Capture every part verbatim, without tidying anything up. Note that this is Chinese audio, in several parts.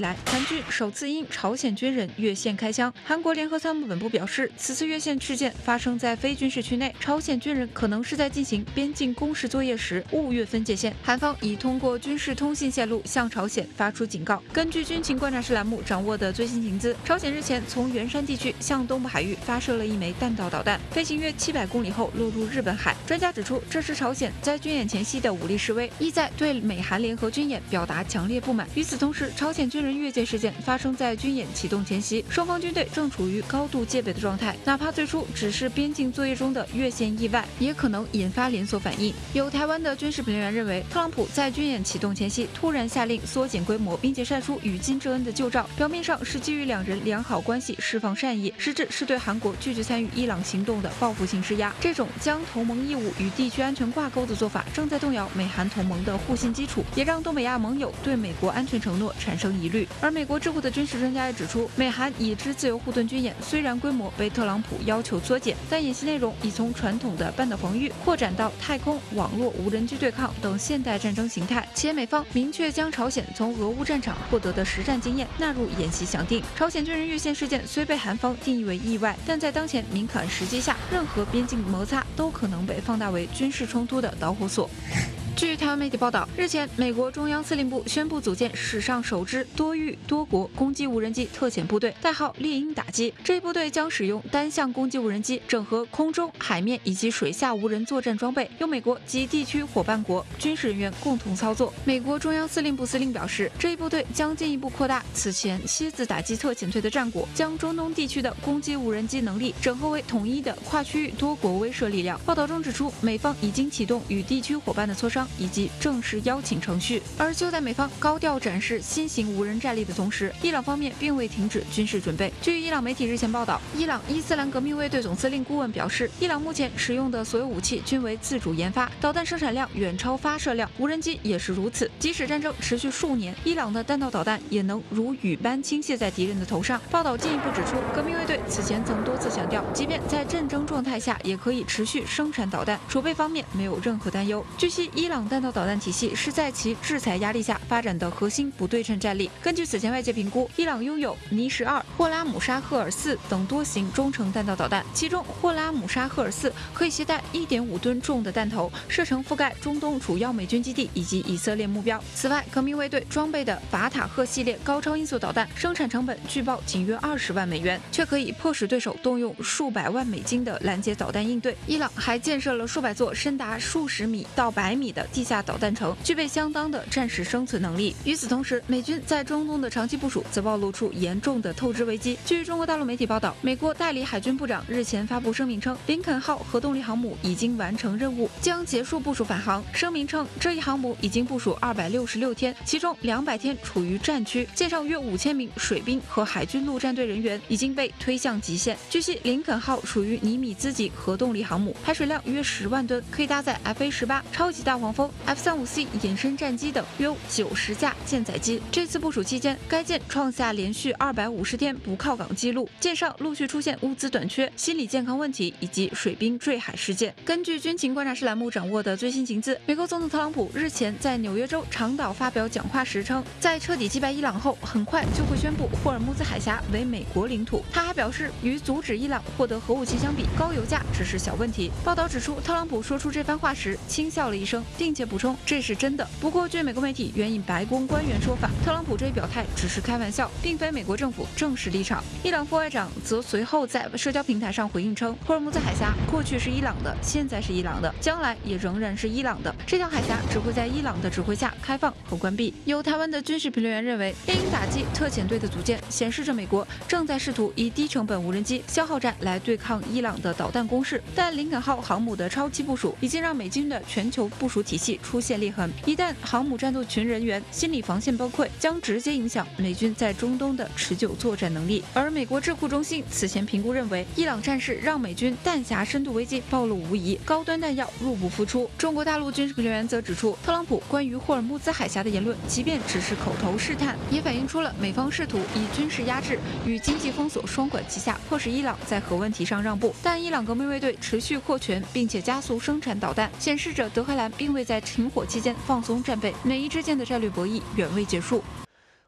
来，韩军首次因朝鲜军人越线开枪。韩国联合参谋本部表示，此次越线事件发生在非军事区内，朝鲜军人可能是在进行边境工事作业时误越分界线。韩方已通过军事通信线路向朝鲜发出警告。根据军情观察室栏目掌握的最新情资，朝鲜日前从元山地区向东部海域发射了一枚弹道导弹，飞行约七百公里后落入日本海。专家指出，这是朝鲜在军演前夕的武力示威，意在对美韩联合军演表达强烈不满。与此同时，朝鲜军人越界事件发生在军演启动前夕，双方军队正处于高度戒备的状态，哪怕最初只是边境作业中的越线意外，也可能引发连锁反应。有台湾的军事评论员认为，特朗普在军演启动前夕突然下令缩减规模，并且晒出与金正恩的旧照，表面上是基于两人良好关系释放善意，实质是对韩国拒绝参与伊朗行动的报复性施压。这种将同盟义务与地区安全挂钩的做法，正在动摇美韩同盟的互信基础，也让东北亚盟友对美国安全承诺产生疑虑。而美国智库的军事专家也指出，美韩已知自由护盾军演虽然规模被特朗普要求缩减，但演习内容已从传统的半岛防御扩展到太空、网络、无人机对抗等现代战争形态，且美方明确将朝鲜从俄乌战场获得的实战经验纳入演习详定。朝鲜军人越线事件虽被韩方定义为意外，但在当前敏感时机下，任何边境摩擦都可能被放大为军事冲突的导火索。据台湾媒体报道，日前，美国中央司令部宣布组建史上首支多域多国攻击无人机特遣部队，代号猎鹰打击。这一部队将使用单向攻击无人机，整合空中、海面以及水下无人作战装备，由美国及地区伙伴国军事人员共同操作。美国中央司令部司令表示，这一部队将进一步扩大此前蝎子打击特遣队的战果，将中东地区的攻击无人机能力整合为统一的跨区域多国威慑力量。报道中指出，美方已经启动与地区伙伴的磋商以及正式邀请程序。而就在美方高调展示新型无人战力的同时，伊朗方面并未停止军事准备。据伊朗媒体日前报道，伊朗伊斯兰革命卫队总司令顾问表示，伊朗目前使用的所有武器均为自主研发，导弹生产量远超发射量，无人机也是如此。即使战争持续数年，伊朗的弹道导弹也能如雨般倾泻在敌人的头上。报道进一步指出，革命卫队此前曾多次强调，即便在战争状态下，也可以持续生产导弹，储备方面没有任何担忧。据悉，伊朗弹道导弹体系是在其制裁压力下发展的核心不对称战力。根据此前外界评估，伊朗拥有尼什二、霍拉姆沙赫尔四等多型中程弹道导弹，其中霍拉姆沙赫尔四可以携带 一点五吨重的弹头，射程覆盖中东主要美军基地以及以色列目标。此外，革命卫队装备的法塔赫系列高超音速导弹生产成本据报仅约二十万美元，却可以迫使对手动用数百万美金的拦截导弹应对。伊朗还建设了数百座深达数十米到百米的地下导弹城，具备相当的战时生存能力。与此同时，美军在中东的长期部署则暴露出严重的透支危机。据中国大陆媒体报道，美国代理海军部长日前发布声明称，林肯号核动力航母已经完成任务，将结束部署返航。声明称，这一航母已经部署二百六十六天，其中两百天处于战区，舰上约五千名水兵和海军陆战队人员已经被推向极限。据悉，林肯号属于尼米兹级核动力航母，排水量约十万吨，可以搭载 F A 十八、超级大黄蜂、F 三五 C 隐身战机等约九十架舰载机。这次部署期间，该舰创下连续二百五十天不靠港纪录，舰上陆续出现物资短缺、心理健康问题以及水兵坠海事件。根据军情观察室栏目掌握的最新情资，美国总统特朗普日前在纽约州长岛发表讲话时称，在彻底击败伊朗后，很快就会宣布霍尔木兹海峡为美国领土。他还表示，与阻止伊朗获得核武器相比，高油价只是小问题。报道指出，特朗普说出这番话时轻笑了一声，并且补充，这是真的。不过，据美国媒体援引白宫官员说法，特朗普这一表态只是开玩笑，并非美国政府正式立场。伊朗副外长则随后在社交平台上回应称，霍尔木兹海峡过去是伊朗的，现在是伊朗的，将来也仍然是伊朗的。这条海峡只会在伊朗的指挥下开放和关闭。有台湾的军事评论员认为，猎鹰打击特遣队的组建显示着美国正在试图以低成本无人机消耗战来对抗伊朗的导弹攻势。但林肯号航母的超期部署已经让美军的全球部署体系出现裂痕，一旦航母战斗群人员心理防线崩溃，将直接影响美军在中东的持久作战能力。而美国智库中心此前评估认为，伊朗战事让美军弹匣深度危机暴露无遗，高端弹药入不敷出。中国大陆军事评论员则指出，特朗普关于霍尔木兹海峡的言论，即便只是口头试探，也反映出了美方试图以军事压制与经济封锁双管齐下，迫使伊朗在核问题上让步。但伊朗革命卫队持续扩权，并且加速生产导弹，显示着德黑兰并未在停火期间放松战备，美伊之间的战略博弈远未结束。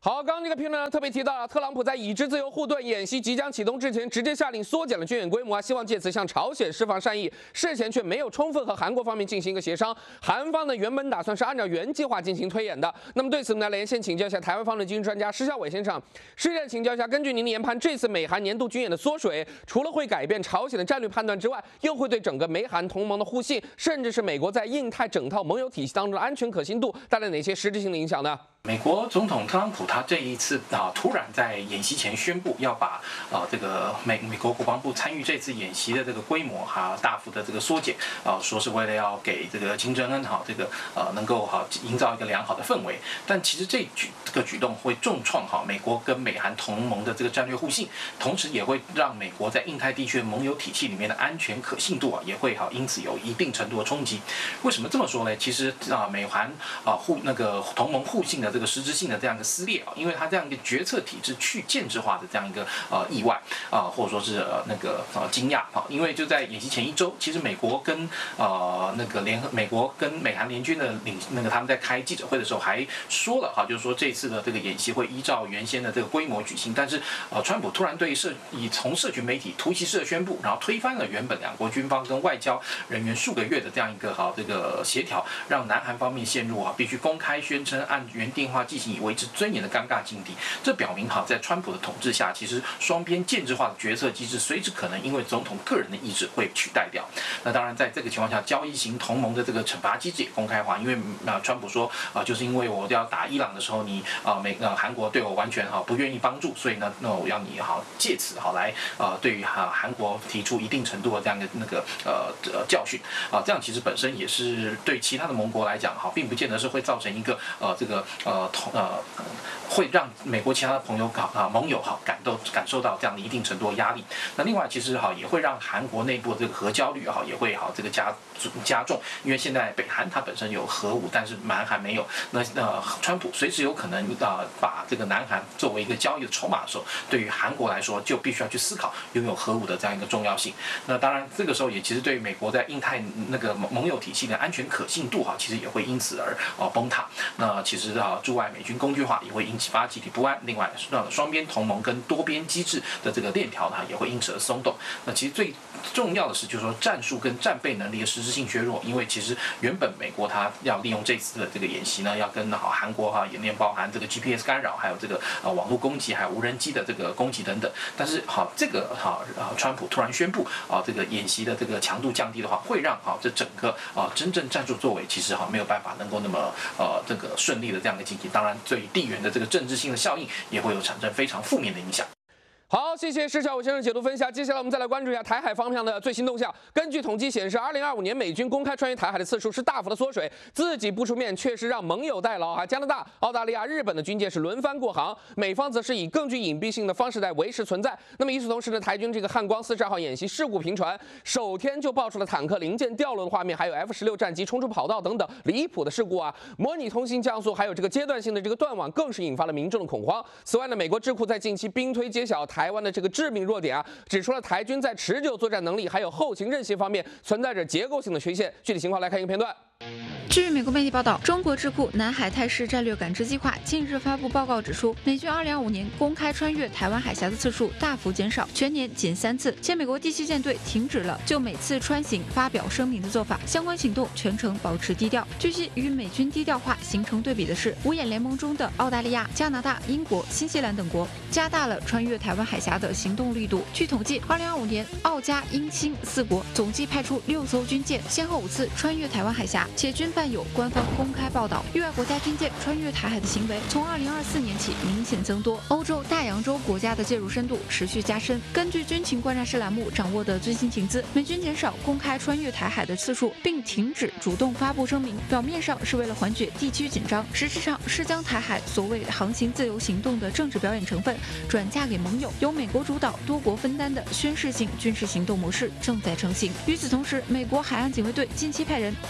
好，刚刚这个评论呢特别提到了，特朗普在已知自由护盾演习即将启动之前，直接下令缩减了军演规模啊，希望借此向朝鲜释放善意。事前却没有充分和韩国方面进行一个协商，韩方呢原本打算是按照原计划进行推演的。那么对此，我们来连线请教一下台湾方的军事专家施孝伟先生。施先生，请教一下，根据您的研判，这次美韩年度军演的缩水，除了会改变朝鲜的战略判断之外，又会对整个美韩同盟的互信，甚至是美国在印太整套盟友体系当中的安全可信度带来哪些实质性的影响呢？ 美国总统特朗普他这一次啊，突然在演习前宣布要把啊这个美美国国防部参与这次演习的这个规模哈大幅的这个缩减啊，说是为了要给这个金正恩哈这个呃能够哈营造一个良好的氛围。但其实这举这个举动会重创哈美国跟美韩同盟的这个战略互信，同时也会让美国在印太地区的盟友体系里面的安全可信度啊也会哈因此有一定程度的冲击。为什么这么说呢？其实啊美韩啊互那个同盟互信的这个实质性的这样一个撕裂啊，因为它这样一个决策体制去建制化的这样一个呃意外啊，或者说是呃那个呃惊讶啊，因为就在演习前一周，其实美国跟呃那个联合美国跟美韩联军的领那个他们在开记者会的时候还说了哈，就是说这次的这个演习会依照原先的这个规模举行，但是呃川普突然对社以从社群媒体突袭式的宣布，然后推翻了原本两国军方跟外交人员数个月的这样一个好这个协调，让南韩方面陷入啊必须公开宣称按原定话进行以维持尊严的尴尬境地。这表明哈，在川普的统治下，其实双边建制化的决策机制随时可能因为总统个人的意志会取代掉。那当然，在这个情况下，交易型同盟的这个惩罚机制也公开化，因为啊，川普说啊，就是因为我要打伊朗的时候，你啊美呃韩国对我完全哈不愿意帮助，所以呢，那我要你好借此好来啊对于哈韩国提出一定程度的这样的那个呃呃教训啊，这样其实本身也是对其他的盟国来讲哈，并不见得是会造成一个呃这个呃同呃会让美国其他的朋友搞啊盟友哈感到感受到这样的一定程度的压力。那另外其实哈也会让韩国内部的这个核焦虑哈也会好这个加加重，因为现在北韩它本身有核武，但是南韩没有。那呃川普随时有可能啊、呃、把这个南韩作为一个交易的筹码的时候，对于韩国来说就必须要去思考拥有核武的这样一个重要性。那当然这个时候也其实对于美国在印太那个盟友体系的安全可信度哈，其实也会因此而啊、呃、崩塌。那其实啊驻外美军工具化也会引起发集体不安。另外，呃双边同盟跟多边机制的这个链条呢也会因此而松动。那其实最重要的是，就是说战术跟战备能力的实质性削弱，因为其实原本美国它要利用这次的这个演习呢，要跟好韩国哈演练包含这个 G P S 干扰，还有这个呃网络攻击，还有无人机的这个攻击等等。但是好这个哈啊川普突然宣布啊这个演习的这个强度降低的话，会让哈这整个啊真正战术作为其实哈没有办法能够那么呃这个顺利的这样的进行。当然，对于地缘的这个政治性的效应也会有产生非常负面的影响。 好，谢谢施孝伟先生解读分享。接下来我们再来关注一下台海方向的最新动向。根据统计显示，二零二五年美军公开穿越台海的次数是大幅的缩水，自己不出面却是让盟友代劳啊。加拿大、澳大利亚、日本的军舰是轮番过航，美方则是以更具隐蔽性的方式在维持存在。那么与此同时呢，台军这个汉光四十二号演习事故频传，首天就爆出了坦克零件掉落的画面，还有 F 十六战机冲出跑道等等离谱的事故啊。模拟通信降速，还有这个阶段性的这个断网，更是引发了民众的恐慌。此外呢，美国智库在近期兵推揭晓台湾的这个致命弱点啊，指出了台军在持久作战能力还有后勤韧性方面存在着结构性的缺陷。具体情况来看一个片段。 据美国媒体报道，中国智库南海态势战略感知计划近日发布报告指出，美军二零二五年公开穿越台湾海峡的次数大幅减少，全年仅三次，且美国第七舰队停止了就每次穿行发表声明的做法，相关行动全程保持低调。据悉，与美军低调化形成对比的是，五眼联盟中的澳大利亚、加拿大、英国、新西兰等国加大了穿越台湾海峡的行动力度。据统计，二零二五年澳加英新四国总计派出六艘军舰，先后五次穿越台湾海峡，且均伴有官方公开报道。域外国家军舰穿越台海的行为从二零二四年起明显增多，欧洲大洋洲国家的介入深度持续加深。根据军情观察室栏目掌握的最新情资，美军减少公开穿越台海的次数，并停止主动发布声明，表面上是为了缓解地区紧张，实质上是将台海所谓航行自由行动的政治表演成分转嫁给盟友，由美国主导、多国分担的宣示性军事行动模式正在成型。与此同时，美国海岸警卫队近期派人赴台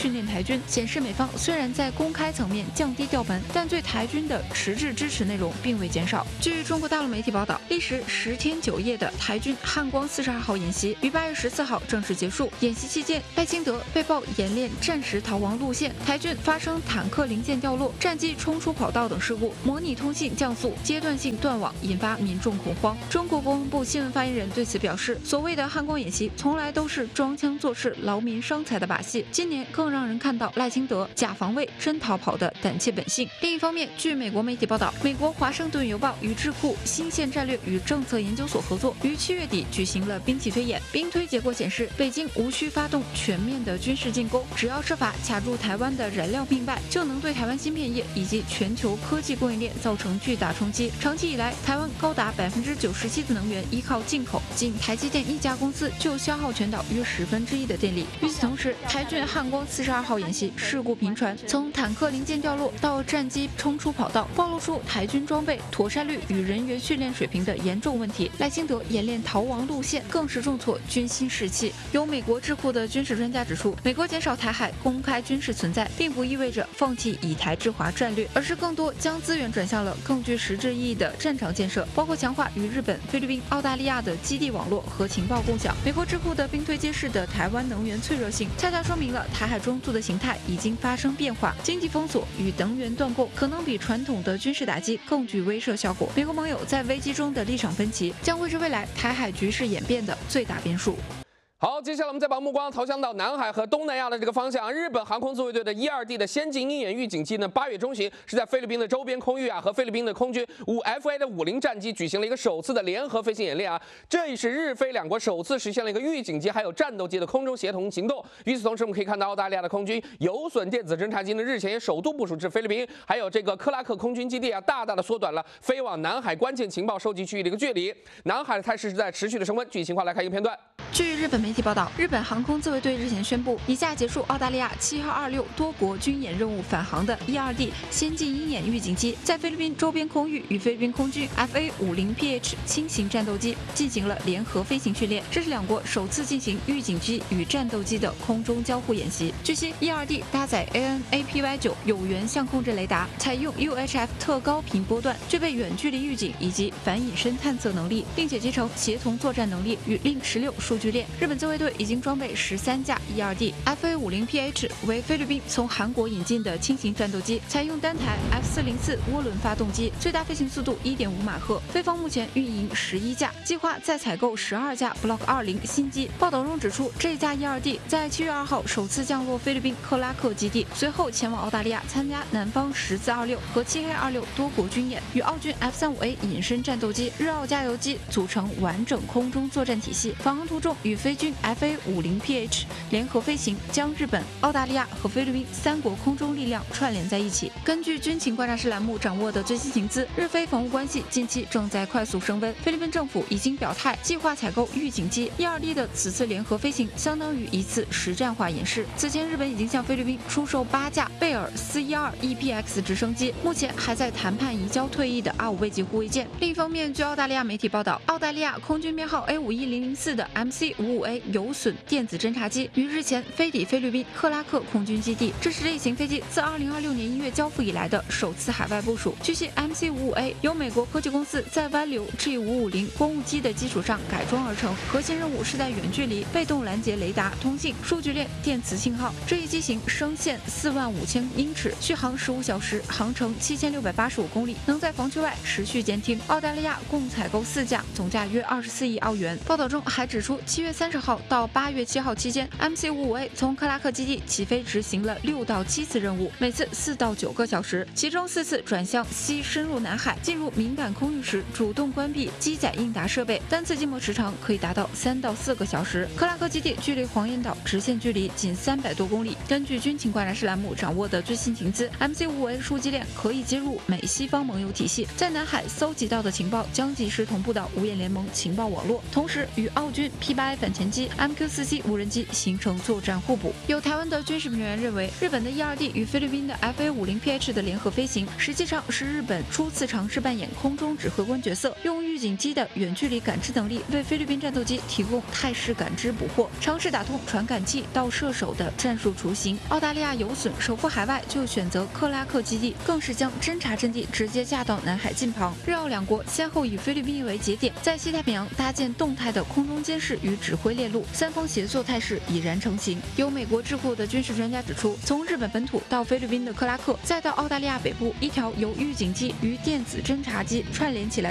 训练台军，显示美方虽然在公开层面降低调门，但对台军的实质支持内容并未减少。据中国大陆媒体报道，历时十天九夜的台军汉光四十二号演习于八月十四号正式结束。演习期间，赖清德被曝演练战时逃亡路线，台军发生坦克零件掉落、战机冲出跑道等事故，模拟通信降速、阶段性断网，引发民众恐慌。中国国防部新闻发言人对此表示，所谓的汉光演习从来都是装腔作势、劳民伤财的把戏，今年更让人看到赖清德假防卫真逃跑的胆怯本性。另一方面，据美国媒体报道，美国华盛顿邮报与智库新线战略与政策研究所合作，于七月底举行了兵棋推演。兵推结果显示，北京无需发动全面的军事进攻，只要设法卡住台湾的燃料命脉，就能对台湾芯片业以及全球科技供应链造成巨大冲击。长期以来，台湾高达百分之九十七的能源依靠进口，仅台积电一家公司就消耗全岛约十分之一的电力。与此同时，台军汉光四十二号演习事故频传，从坦克零件掉落到战机冲出跑道，暴露出台军装备、妥善率与人员训练水平的严重问题。赖清德演练逃亡路线，更是重挫军心士气。有美国智库的军事专家指出，美国减少台海公开军事存在，并不意味着放弃以台制华战略，而是更多将资源转向了更具实质意义的战场建设，包括强化与日本、菲律宾、澳大利亚的基地网络和情报共享。美国智库的兵推揭示的台湾能源脆弱性，恰恰说明了台海中度的形态已经发生变化，经济封锁与能源断供可能比传统的军事打击更具威慑效果。美国盟友在危机中的立场分歧，将会是未来台海局势演变的最大变数。 好，接下来我们再把目光投向到南海和东南亚的这个方向。日本航空自卫队的一二 D 的先进鹰眼预警机呢，八月中旬是在菲律宾的周边空域啊，和菲律宾的空军五 F A 的五零战机举行了一个首次的联合飞行演练啊。这也是日菲两国首次实现了一个预警机还有战斗机的空中协同行动。与此同时，我们可以看到澳大利亚的空军有损电子侦察机呢，日前也首度部署至菲律宾，还有这个克拉克空军基地啊，大大的缩短了飞往南海关键情报收集区域的一个距离。南海的态势是在持续的升温。具体情况来看一个片段。 据日本媒体报道，日本航空自卫队日前宣布，以下结束澳大利亚七号二六多国军演任务返航的一二 D 先进鹰眼预警机，在菲律宾周边空域与菲律宾空军 F A 五十 P H 轻型战斗机进行了联合飞行训练，这是两国首次进行预警机与战斗机的空中交互演习。据悉，一二 D 搭载 A N A P Y 九有源相控阵雷达，采用 U H F 特高频波段，具备远距离预警以及反隐身探测能力，并且集成协同作战能力与 Link 十六数据链。日本自卫队已经装备十三架 一二 D F A 五十 P H 为菲律宾从韩国引进的轻型战斗机，采用单台 F 四零四涡轮发动机，最大飞行速度 一点五马赫。菲方目前运营十一架，计划再采购十二架 Block 二十新机。报道中指出，这架 一二 D 在七月二号首次降落菲律宾克拉克基地，随后前往澳大利亚参加南方十字二六和七黑二六多国军演，与澳军 F 三十五 A 隐身战斗机、日澳加油机组成完整空中作战体系。返航途中与菲军 F A 五十 P H 联合飞行，将日本、澳大利亚和菲律宾三国空中力量串联在一起。根据军情观察室栏目掌握的最新情资，日菲防务关系近期正在快速升温。菲律宾政府已经表态，计划采购预警机。一二 D 的此次联合飞行相当于一次实战化演示。此前，日本已经向菲律宾出售八架贝尔四一二 E P X 直升机，目前还在谈判移交退役的 R 五 B 级护卫舰。另一方面，据澳大利亚媒体报道，澳大利亚空军编号 A 五一零零四的 M C 五十五 A 有损电子侦察机于日前飞抵菲律宾克拉克空军基地，这是类型飞机自二零二六年一月交付以来的首次海外部署。据悉 ，M C 五十五 A 由美国科技公司在湾流 G 五五零公务机的基础上改装而成，核心任务是在远距离被动拦截雷达、通信、数据链、电磁信号。这一机型升限四万五千英尺，续航十五小时，航程七千六百八十五公里，能在防区外持续监听。澳大利亚共采购四架，总价约二十四亿澳元。报道中还指出，七月三十号到八月七号期间 ，M C 五十五 A 从克拉克基地起飞执行了六到七次任务，每次四到九个小时，其中四次转向西深入南海，进入敏感空域时主动关闭机载应答设备，单次静默时长可以达到三到四个小时。克拉克基地距离黄岩岛直线距离仅三百多公里。根据军情观察室栏目掌握的最新情资 ，M C 五十五 A 数据链可以接入美西方盟友体系，在南海搜集到的情报将及时同步到五眼联盟情报网络，同时与澳军 P T 八 A 反潜机、M Q 四 C 无人机形成作战互补。有台湾的军事评论员认为，日本的 E 二 D 与菲律宾的 F A 五十 P H 的联合飞行，实际上是日本初次尝试扮演空中指挥官角色，用预警机的远距离感知能力为菲律宾战斗机提供态势感知捕获，尝试打通传感器到射手的战术雏形。澳大利亚有损，首赴海外就选择克拉克基地，更是将侦察阵地直接架到南海近旁。日澳两国先后以菲律宾为节点，在西太平洋搭建动态的空中监视与指挥链路，三方协作态势已然成型。有美国智库的军事专家指出，从日本本土到菲律宾的克拉克，再到澳大利亚北部，一条由预警机与电子侦察机串联起来